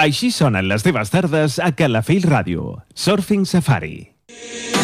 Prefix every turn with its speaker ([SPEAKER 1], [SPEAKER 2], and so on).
[SPEAKER 1] Així sonen les teves tardes a Calafell Ràdio. Surfing Safari.